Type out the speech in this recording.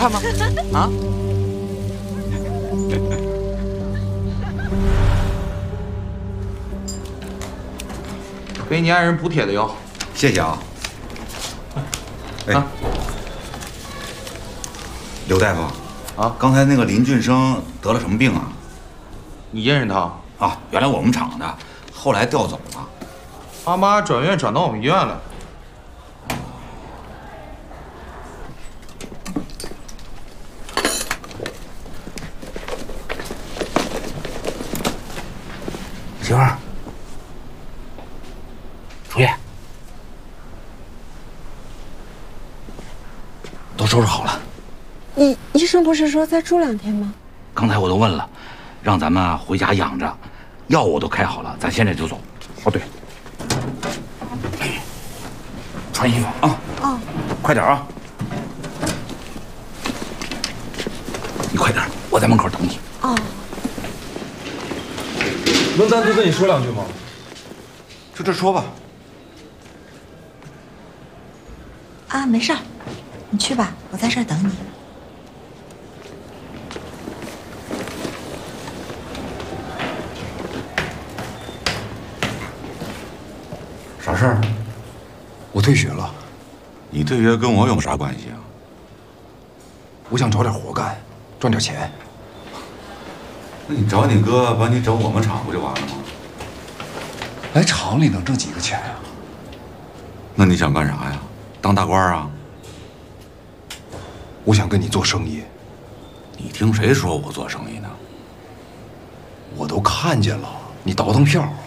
看吗？啊？给你爱人补贴的药， 谢谢啊。哎，刘大夫啊，刚才那个林俊生得了什么病啊？ 你认识他？ 啊，原来我们厂的，后来调走了。 他妈转院转到我们医院了。 媳妇儿，出去，都收拾好了。 医生不是说再住2天吗？ 刚才我都问了，让咱们回家养着，药我都开好了，咱现在就走。哦，对，穿衣服啊！ 哦， 快点啊！你快点，我在门口等你。 哦。 能单独跟你说2句吗？ 就这说吧。 啊，没事儿，你去吧，我在这儿等你。 啥事儿？我退学了。 你退学跟我有啥关系啊？ 我想找点活干，赚点钱。 那你找你哥，把你整我们厂不就完了吗？ 来厂里能挣几个钱呀？ 那你想干啥呀？当大官啊？ 我想跟你做生意。 你听谁说我做生意呢？ 我都看见了，你倒腾票。